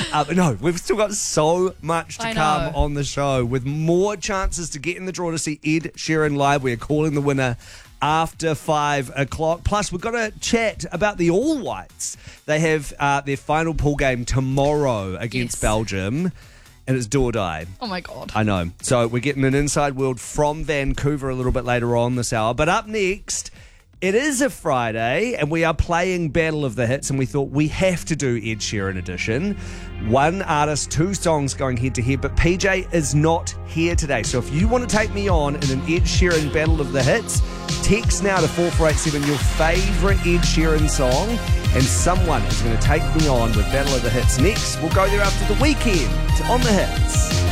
No, we've still got so much to I come know. on the show with more chances to get in the draw to see Ed Sheeran live. We are calling the winner after 5 o'clock. Plus, we've got to chat about the All Whites. They have their final pool game tomorrow against Yes. Belgium, and it's do or die. Oh my God. I know. So we're getting an inside world from Vancouver a little bit later on this hour. But up next, it is a Friday, and we are playing Battle of the Hits, and we thought we have to do Ed Sheeran edition. One artist, two songs going head to head, but PJ is not here today. So if you want to take me on in an Ed Sheeran Battle of the Hits, text now to 4487 your favourite Ed Sheeran song, and someone is going to take me on with Battle of the Hits. Next, we'll go there after the weekend on the Hits.